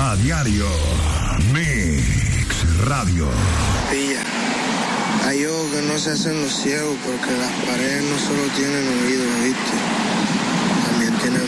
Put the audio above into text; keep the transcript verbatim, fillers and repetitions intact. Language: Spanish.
A diario. Mix Radio. Pilla. Hay ojos que no se hacen los ciegos porque las paredes no solo tienen oídos, ¿viste?